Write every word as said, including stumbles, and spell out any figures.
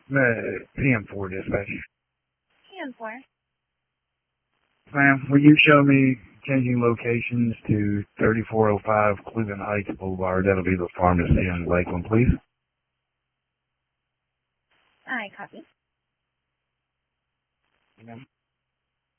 Uh, P M four dispatch. P M four. Ma'am, will you show me changing locations to thirty-four oh five Cleveland Heights Boulevard? That'll be the pharmacy in Lakeland, please. I copy. Ma'am.